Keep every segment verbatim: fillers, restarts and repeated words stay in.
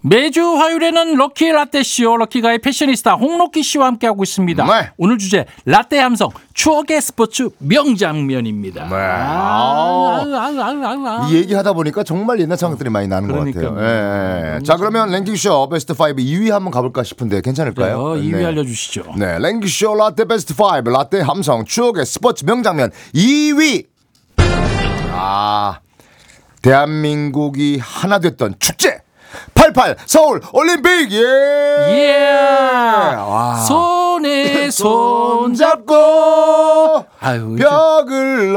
매주 화요일에는 럭키 라떼쇼, 럭키가의 패셔니스타 홍록기 씨와 함께하고 있습니다. 네. 오늘 주제 라떼 함성 추억의 스포츠 명장면입니다. 네. 아, 아, 아, 아, 이 얘기하다 보니까 정말 옛날 생각들이 많이 나는 그러니까요. 것 같아요. 네. 자, 그러면 랭킹쇼 베스트 오 이 위 한번 가볼까 싶은데 괜찮을까요? 이 위 네. 알려주시죠. 네, 랭킹쇼 라떼 베스트 오 라떼 함성 추억의 스포츠 명장면 이 위. 아, 대한민국이 하나 됐던 축제 팔십팔 서울 올림픽. 예. 예. 손에 손 잡고 아유, 벽을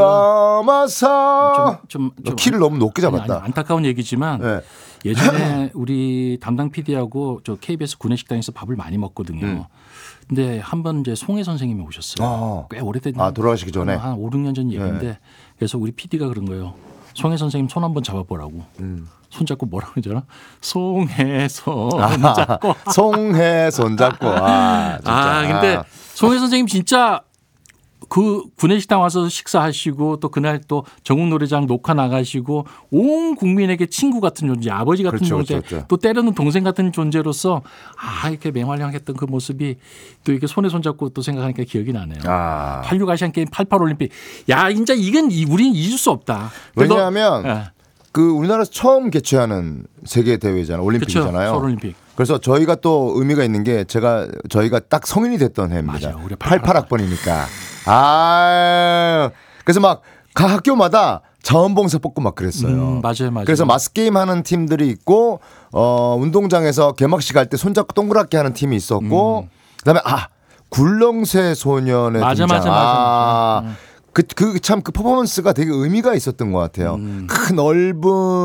넘어서 좀, 좀, 좀 키를 너무 높게 잡았다. 아니, 아니, 안타까운 얘기지만 네. 예전에 우리 담당 피디하고 저 케이비에스 구내식당에서 밥을 많이 먹거든요. 음. 근데 한 번 이제 송혜 선생님이 오셨어요. 아. 꽤 오래된 아, 돌아가시기 전에 한 오, 육 년 전 얘기인데 네. 그래서 우리 피디가 그런 거예요. 송혜 선생님 손 한번 잡아보라고. 음. 손 잡고 뭐라고 하잖아. 송혜 손 잡고. 아, 송혜 손 잡고. 아, 진짜. 아, 근데 송혜 선생님 진짜 그 구내식당 와서 식사하시고 또 그날 또 전국 노래장 녹화 나가시고 온 국민에게 친구 같은 존재, 아버지 같은 그렇죠, 존재, 그렇죠, 그렇죠. 또 때로는 동생 같은 존재로서 아 이렇게 맹활약했던 그 모습이 또 이렇게 손에 손 잡고 또 생각하니까 기억이 나네요. 아. 팔십육 아시안 게임, 팔십팔 올림픽. 야, 진짜 이건 우리는 잊을 수 없다. 왜냐하면 너, 네. 그 우리나라에서 처음 개최하는 세계 대회잖아요. 올림픽이잖아요. 그렇죠. 서울 올림픽. 그래서 저희가 또 의미가 있는 게 제가 저희가 딱 성인이 됐던 해입니다. 맞아요. 우리 팔십팔 학번이니까. 아, 그래서 막 각 학교마다 자원봉사 뽑고 막 그랬어요. 음, 맞아요, 맞아요. 그래서 마스 게임 하는 팀들이 있고, 어 운동장에서 개막식 할 때 손잡고 동그랗게 하는 팀이 있었고, 음. 그다음에 아 굴렁쇠 소년의 맞아, 등장. 맞아, 맞아, 아, 맞아. 그, 그, 참, 그 퍼포먼스가 되게 의미가 있었던 것 같아요. 음. 큰 넓은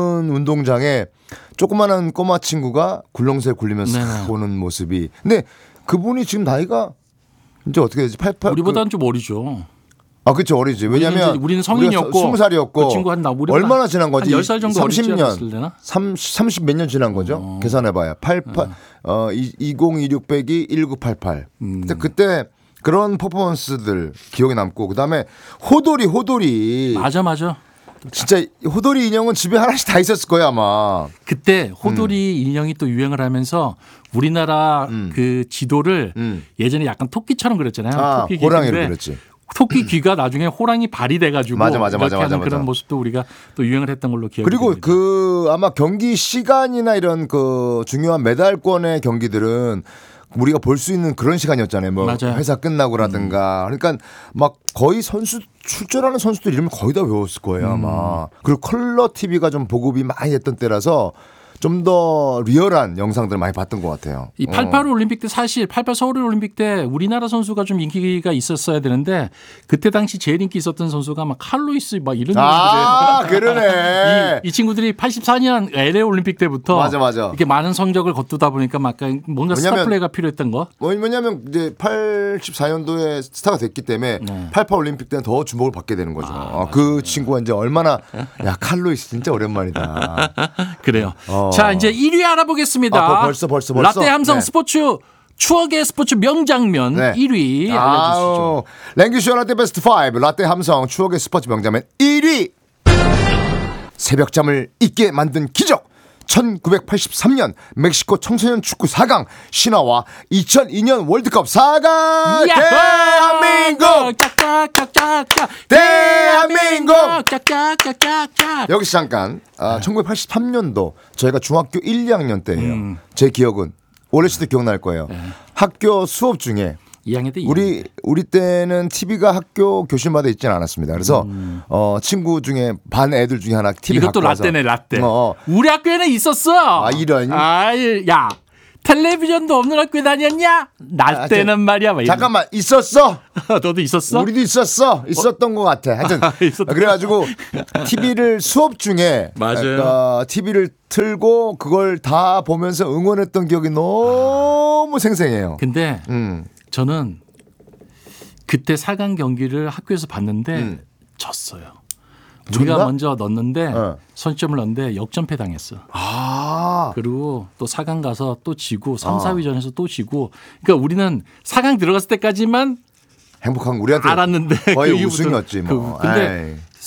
운동장에 조그마한 꼬마 친구가 굴렁쇠 굴리면서 싹 오는 모습이. 근데 그분이 지금 나이가 이제 어떻게 되지? 팔십팔. 우리보다는 그, 좀 어리죠. 아, 그렇죠. 어리지. 왜냐면 우리는, 우리는 성인이었고 스무 살이었고. 그 친구 한 나, 얼마나 지난 거지? 한 열 살 정도 삼십 년. 되나? 삼십 몇 년 지난 거죠? 어. 계산해봐요. 팔십팔, 어, 어 이천이십육 빼기 천구백팔십팔. 음. 그때, 그때 그런 퍼포먼스들 기억에 남고, 그다음에 호돌이 호돌이 맞아 맞아 진짜 호돌이 인형은 집에 하나씩 다 있었을 거야 아마. 그때 호돌이 음. 인형이 또 유행을 하면서 우리나라 음. 그 지도를 음. 예전에 약간 토끼처럼 그렸잖아요. 아, 토끼 호랑이로 그렸지. 토끼 귀가 나중에 호랑이 발이 돼가지고 맞아, 맞아, 이렇게 맞아, 하는 맞아, 그런 맞아. 모습도 우리가 또 유행을 했던 걸로 기억이 그리고 됩니다. 그 아마 경기 시간이나 이런 그 중요한 메달권의 경기들은 우리가 볼 수 있는 그런 시간이었잖아요. 뭐 맞아요. 회사 끝나고라든가. 음. 그러니까 막 거의 선수 출전하는 선수들 이름을 거의 다 외웠을 거예요 아마. 음. 그리고 컬러 티비가 좀 보급이 많이 됐던 때라서 좀 더 리얼한 영상들을 많이 봤던 것 같아요. 이 팔십팔 올림픽 때 사실 팔십팔 서울 올림픽 때 우리나라 선수가 좀 인기가 있었어야 되는데 그때 당시 제일 인기 있었던 선수가 막 칼로이스 막 이런 아 그러네. 이, 이 친구들이 팔십사 년 엘에이 올림픽 때부터 맞아 맞아. 이렇게 많은 성적을 거두다 보니까 막 뭔가 스타 플레이가 필요했던 거. 왜냐하면 이제 팔십사 년도에 스타가 됐기 때문에 네. 팔십팔 올림픽 때는 더 주목을 받게 되는 거죠. 아, 그 친구가 이제 얼마나 야 칼로이스 진짜 오랜만이다. 그래요. 어. 자 이제 일 위 알아보겠습니다. 아, 벌써 벌써 벌써. 라떼 함성 네. 스포츠 추억의 스포츠 명장면 네. 일 위 알려주시죠. 랭귀쇼 라떼 베스트 오 라떼 함성 추억의 스포츠 명장면 일 위. 새벽잠을 잊게 만든 기적. 천구백팔십삼 년 멕시코 청소년 축구 사 강 신화와 이천이 년 월드컵 사 강 대한민국 짝짝짝짝짝 대한민국 짝짝짝짝짝 여기서 잠깐 아, 천구백팔십삼 년도 저희가 중학교 일, 이 학년 때예요. 음. 제 기억은 올해 씨도 기억날 거예요. 네. 학교 수업 중에 이 학년 때 우리 우리 때는 티비가 학교 교실마다 있지는 않았습니다. 그래서 음. 어, 친구 중에 반 애들 중에 하나 티비 이것도 갖고 와서 라떼네 라떼. 어. 우리 학교에는 있었어. 아 이런. 아이 야 텔레비전도 없는 학교에 다녔냐? 나 때는 아, 말이야. 막 잠깐만 있었어. 너도 있었어? 우리도 있었어. 있었던 어? 것 같아. 하여튼 그래가지고 티비를 수업 중에 맞아요. 어, 티비를 틀고 그걸 다 보면서 응원했던 기억이 너무 생생해요. 근데 음. 저는 그때 사 강 경기를 학교에서 봤는데 음. 졌어요. 우리가 정답? 먼저 넣었는데 어. 선점을 넣었는데 역전패 당했어. 아. 그리고 또 사 강 가서 또 지고 삼, 사 위전에서 또 지고 그러니까 우리는 사 강 들어갔을 때까지만 행복한 우리한테 알았는데 거의 그 우승이었지 뭐. 그, 근데 사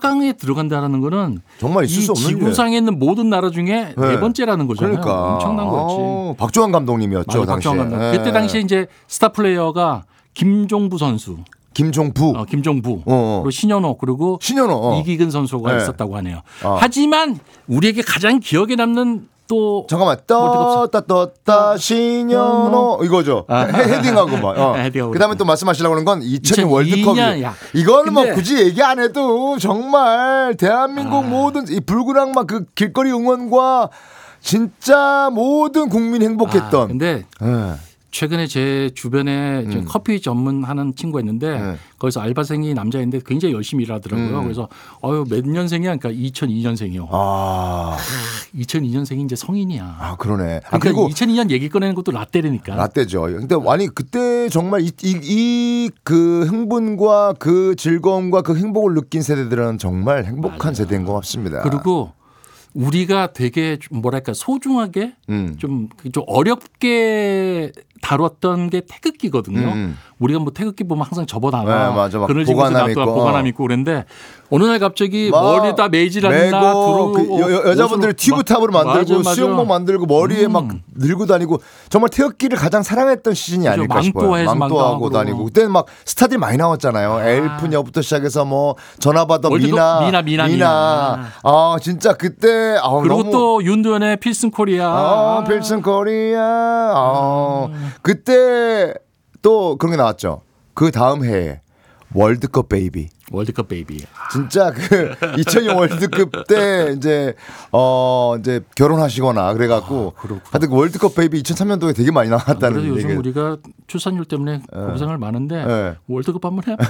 강에 들어간다는 거는 정말 있을 이 수 없는 지구상에 있는 모든 나라 중에 네, 네 번째라는 거잖아요. 그러니까. 엄청난 거지. 어, 박종환 감독님이었죠. 맞아, 박종환 감독. 네. 그때 당시에 이제 스타 플레이어가 김종부 선수. 김종부, 어, 김종부, 어, 어. 그리고 신현호, 그리고 신현호, 어. 이기근 선수가 네. 있었다고 하네요. 어. 하지만 우리에게 가장 기억에 남는 또 잠깐만 떴다 떴다 신현호 이거죠. 아. 헤딩하고 막. 어. 헤딩하고 그다음에 또 말씀하시려고 하는 건 이천년 월드컵. 이거는 뭐 굳이 얘기 안 해도 정말 대한민국 아. 모든 이 불그랑막 그 길거리 응원과 진짜 모든 국민이 행복했던. 아, 근데. 네. 최근에 제 주변에 음. 커피 전문하는 친구가 있는데 네. 거기서 알바생이 남자인데 굉장히 열심히 일하더라고요. 음. 그래서 어유 몇 년생이야? 그러니까 이천이 년생이요. 아. 이천이 년생이 이제 성인이야. 아 그러네. 그러니까 아, 그리고 이천이 년 얘기 꺼내는 것도 라떼라니까. 라떼죠. 근데 아니 그때 정말 이 이 그 흥분과 그 즐거움과 그 행복을 느낀 세대들은 정말 행복한 맞아요. 세대인 것 같습니다. 그리고 우리가 되게 뭐랄까 소중하게 음. 좀, 좀 어렵게 다뤘던 게 태극기거든요. 음. 우리가 뭐 태극기 보면 항상 접어다가 네, 맞아. 그늘지면서 놔두고 보관함 있고 그랬는데 어느 날 갑자기 머리에다 매질하나 들어오고 그 여, 여자분들이 튜브탑으로 만들고 맞아, 맞아. 수영복 만들고 머리에 음. 막 들고 다니고 정말 태극기를 가장 사랑했던 시즌이 그렇죠. 아닐까 싶어요. 망토하고 다니고 그때는 막 스타들이 많이 나왔잖아요. 아. 엘프녀부터 시작해서 뭐 전화받아 미나 미나 미나 미나 아 진짜 그때 아, 그리고 너무... 또 윤도현의 필승 코리아 아, 필승 코리아 아. 음. 그때 또 그런 게 나왔죠. 그 다음 해에 월드컵 베이비. 월드컵 베이비. 진짜 그 이천년 월드컵 때 이제 어 이제 결혼하시거나 그래갖고 아, 하여튼 그 월드컵 베이비 이천삼 년도에 되게 많이 나왔다는. 그래서 요즘 얘기. 우리가 출산율 때문에 고생을 많은데 네. 월드컵 한번 해.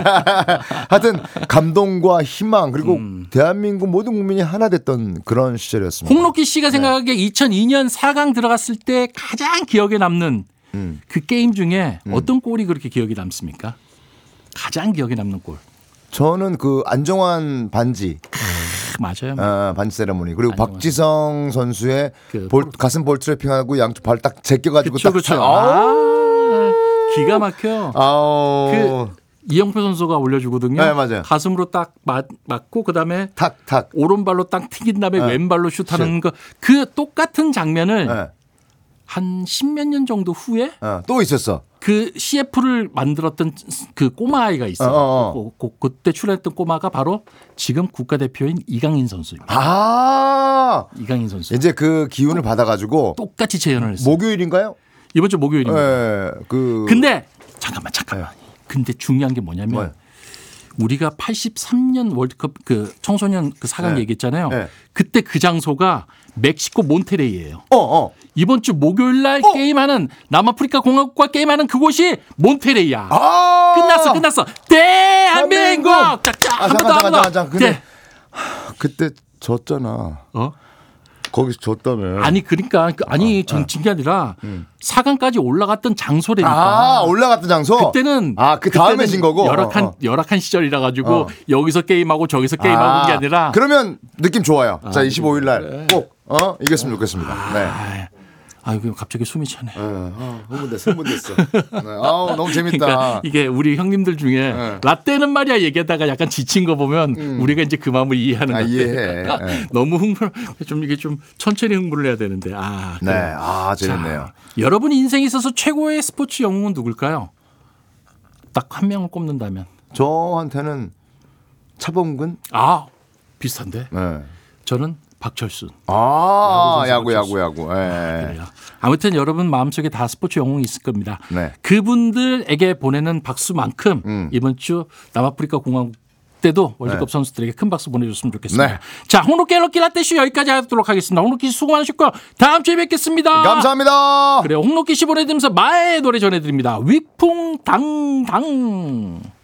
하여튼 감동과 희망 그리고 음. 대한민국 모든 국민이 하나 됐던 그런 시절이었습니다. 홍록기 씨가 생각하기에 네. 이천이 년 사 강 들어갔을 때 가장 기억에 남는 음. 그 게임 중에 음. 어떤 골이 그렇게 기억에 남습니까? 가장 기억에 남는 골. 저는 그 안정환 반지. 맞아요. 아, 반지 세레모니. 그리고 안정환. 박지성 선수의 그 볼, 가슴 볼 트래핑하고 양쪽 발 딱 제껴가지고 그쵸, 딱. 그쵸. 아, 기가 막혀. 아우. 그 이영표 선수가 올려주거든요. 네, 맞아요. 가슴으로 딱 맞, 맞고 그다음에 탁탁 오른발로 딱 튀긴 다음에 네. 왼발로 슛하는 거. 그 똑같은 장면을 네. 한 십몇 년 정도 후에 어, 또 있었어. 그 씨에프를 만들었던 그 꼬마 아이가 있어요. 어, 어. 그, 그, 그때 출연했던 꼬마가 바로 지금 국가대표인 이강인 선수입니다. 아, 이강인 선수. 이제 그 기운을 받아가지고 똑같이 재현을 했어요. 목요일인가요? 이번 주 목요일입니다. 네, 그. 근데 잠깐만 잠깐만. 네. 근데 중요한 게 뭐냐면 뭐요? 우리가 팔십삼 년 월드컵 그 청소년 그 사 강 네. 얘기했잖아요. 네. 그때 그 장소가 멕시코 몬테레이예요. 어, 어. 이번 주 목요일 날 어. 게임하는 남아프리카 공화국과 게임하는 그곳이 몬테레이야. 아~ 끝났어, 끝났어. 대한민국. 짝짝. 아, 잠깐, 잠깐, 잠깐. 근데 네. 그때 졌잖아. 어? 거기서 졌다며. 아니 그러니까 아니 전 진 게 아니라 음. 사 강까지 올라갔던 장소라니까. 아 올라갔던 장소. 그때는 아 그 다음에 진 거고. 열악한 어, 어. 열악한 시절이라 가지고 어. 여기서 게임하고 저기서 게임하고 아, 게 아니라. 그러면 느낌 좋아요. 아, 자 이십오일 날 그래. 꼭 어? 이겼으면 좋겠습니다. 아, 네. 아이고 갑자기 숨이 차네. 네. 아, 흥분됐어, 흥분됐어. 네. 아 너무 재밌다. 그러니까 이게 우리 형님들 중에 네. 라떼는 말이야 얘기하다가 약간 지친 거 보면 음. 우리가 이제 그 마음을 이해하는 거 아, 이해해. 네. 너무 흥분, 좀 이게 좀 천천히 흥분을 해야 되는데. 아, 네, 그래. 아 재밌네요. 자, 여러분 인생에 있어서 최고의 스포츠 영웅은 누굴까요? 딱 한 명을 꼽는다면. 저한테는 차범근. 아 비슷한데. 네. 저는 박철순. 아, 야구, 야구, 야구. 야구. 네. 아, 아무튼 여러분 마음속에 다 스포츠 영웅이 있을 겁니다. 네. 그분들에게 보내는 박수만큼 음. 이번 주 남아프리카 공화국 때도 월드컵 네. 선수들에게 큰 박수 보내줬으면 좋겠습니다. 네. 자, 홍록기 럭키 라떼쇼 여기까지 하도록 하겠습니다. 홍록기 씨 수고 많으셨고요. 다음 주에 뵙겠습니다. 감사합니다. 그래요. 홍록기 씨 보내드리면서 마의 노래 전해드립니다. 위풍당당.